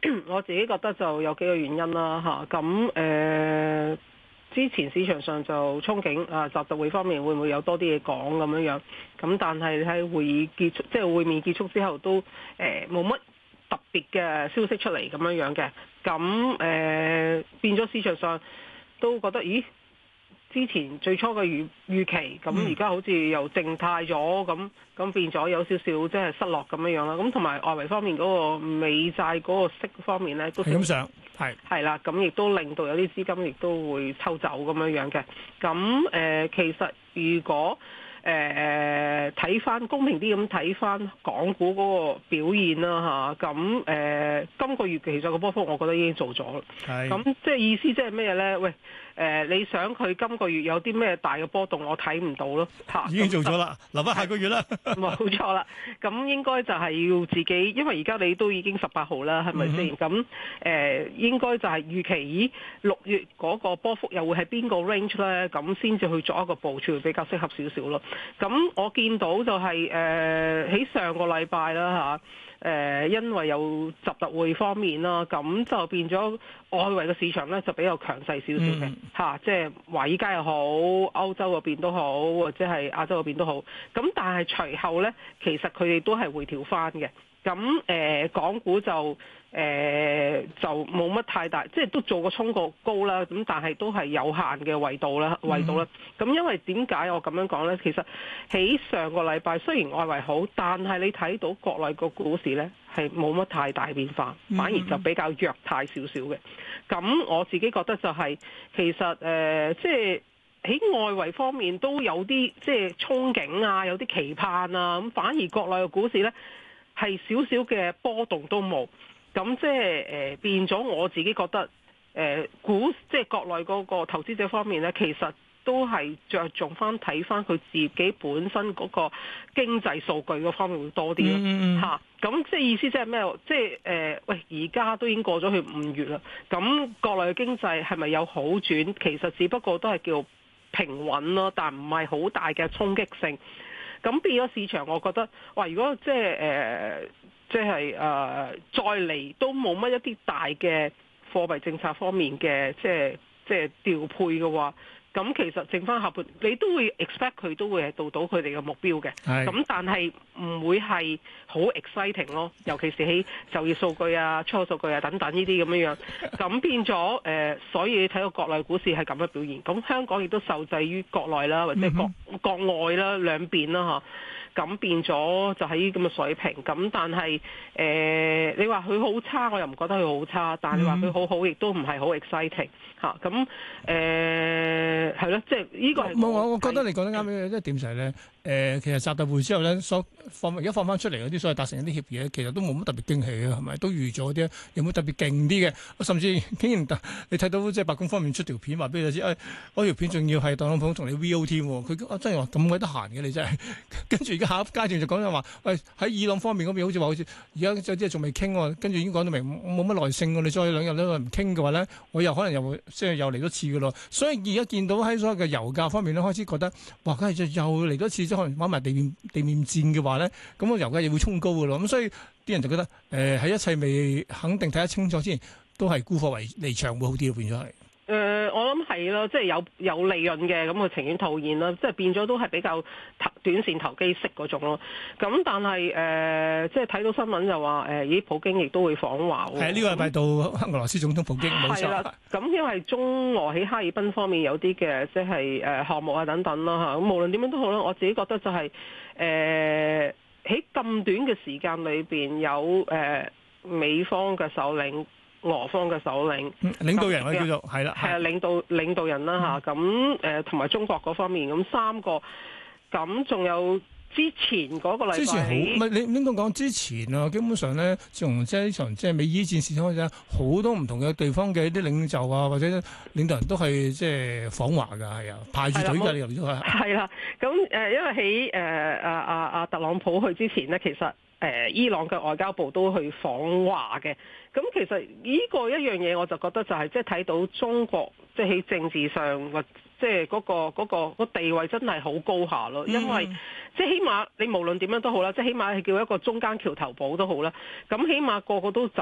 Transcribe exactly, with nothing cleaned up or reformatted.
我自己覺得就有幾個原因啦嚇。咁、啊、誒、呃、之前市場上就憧憬啊，習特會方面會唔會有多啲嘢講咁樣樣。咁但係喺會議結束，即係會面結束之後都誒冇乜特別嘅消息出嚟咁樣樣嘅。咁誒、呃、變咗市場上都覺得咦？之前最初嘅預預期，咁而家好似又靜態咗，咁咁變咗有少少即係失落咁樣樣啦。咁同埋外圍方面嗰個美債嗰個息方面咧，都係咁上，係係啦，咁亦都令到有啲資金亦都會抽走咁樣樣嘅。咁誒、呃，其實如果誒睇翻公平啲咁睇翻港股嗰個表現啦嚇，咁、啊、誒、呃、今個月其實個波幅我覺得已經做咗啦。係。咁即係意思即係咩咧？喂！誒、呃，你想佢今個月有啲咩大嘅波動，我睇唔到咯嚇。 已經做咗啦，留翻下個月啦。 冇錯啦，咁應該就係要自己，因為而家你都已經十八號啦，係咪先？咁誒、呃，應該就係預期六月嗰個波幅又會係邊個 range 咧？咁先至去做一個部署，比較適合少少咯。咁我見到就係誒喺上個禮拜啦嚇。誒、呃，因為有習特會方面啦，咁就變咗外圍嘅市場咧就比較強勢少少嘅嚇，即係華爾街又好，歐洲嗰邊都好，或者係亞洲嗰邊都好。咁但係隨後咧，其實佢哋都係回調翻嘅。咁誒、呃，港股就誒、呃、就冇乜太大，即係都做個衝過高啦。咁但係都係有限嘅維度啦，維度啦。咁因為點解我咁樣講咧？其實喺上個禮拜雖然外圍好，但係你睇到國內個股市咧係冇乜太大變化，反而就比較弱態少少嘅。咁我自己覺得就係、是、其實誒、呃，即係喺外圍方面都有啲即係憧憬啊，有啲期盼啊。咁反而國內嘅股市咧，係少少嘅波動都冇，咁即係誒變咗我自己覺得誒、呃、股即係國內嗰個投資者方面咧，其實都係着重翻睇翻佢自己本身嗰個經濟數據嗰方面會多啲咯嚇。咁即係意思即係咩？即係誒喂，而家都已經過咗去五月啦，咁國內嘅經濟係咪有好轉？其實只不過都係叫平穩咯，但唔係好大嘅衝擊性。咁變咗市場，我覺得哇！如果即係誒，即係誒，再嚟都冇乜一啲大嘅貨幣政策方面嘅，即係即係調配嘅話，咁其實剩翻下半，你都會 expect 佢都會係到到佢哋嘅目標嘅。咁但係唔會係好 exciting 咯，尤其是喺就業數據啊、出口數據啊等等呢啲咁樣樣。咁變咗誒、呃，所以你睇到國內股市係咁嘅表現。咁香港亦都受制於國內啦，或者國國外啦兩邊啦嚇。咁變咗就喺咁嘅水平。咁但係誒、呃，你話佢好差，我又唔覺得佢好差。但係你話佢好好，亦都唔係好 exciting 嚇。咁誒係咯，即係呢個係我我我覺得你講得啱嘅，即係點就係咧誒，其實習特會之後咧，所放而家放翻出嚟嗰啲所謂達成一啲協議咧，其實都冇乜特別驚喜嘅，係咪？都預咗啲，有冇特別勁啲嘅？甚至竟然你睇到即係白宮方面出條片話俾你知，誒、哎，嗰條片仲要係特朗普同你 V O T 喎，佢真係話咁鬼得閒嘅你真係。跟住而家下一階段就講咗話，喂喺伊朗方面嗰邊好似話好似而家有啲仲未傾喎，跟住已經講到明冇乜耐性喎，你再兩日都唔傾嘅話咧，我又可能又會即係又嚟多次嘅咯。所以而家見到喺所有嘅油價方面咧，開始覺得哇，梗係就又嚟多次，即可能玩埋地面地面戰嘅話咧，咁個油價又會衝高嘅咯。咁所以啲人就覺得誒喺、呃、一切未肯定睇得清楚之前，都係沽貨為離場會好啲咯，變咗係。 誒、呃，我諗係咯，即係有有利潤嘅，咁佢情願套現啦，即係變咗都係比較短線投機式嗰種咯。咁但係誒、呃，即係睇到新聞就話誒，咦、呃，普京亦都會訪華喎。係呢、這個禮拜到俄羅斯總統普京冇錯。係啦，咁因為中俄喺哈爾濱方面有啲嘅即係誒項目啊等等啦嚇。咁無論點樣都好啦，我自己覺得就係誒喺咁短嘅時間裏邊有誒、呃、美方嘅首領。俄方嘅首領、嗯、領導人我叫做係啦，係啊，領導領導人啦嚇，咁誒同埋中國嗰方面，咁三個，咁仲有之前嗰個禮拜，之前好唔係你應該講之前啊，基本上咧，從即係呢場即係美伊戰事開始，好多唔同嘅地方嘅啲領袖啊，或者領導人都係即係訪華㗎，係啊，排住隊㗎，你入咗係。係啦，咁誒，因為喺誒阿阿阿特朗普去之前咧，其實。誒，伊朗嘅外交部都去訪華嘅，咁其實呢個一樣嘢，我就覺得就係即係睇到中國即係喺政治上或即係嗰個嗰個個地位真係好高下咯，因為即係起碼你無論點樣都好啦，即係起碼係叫一個中間橋頭堡都好啦，咁起碼個個都走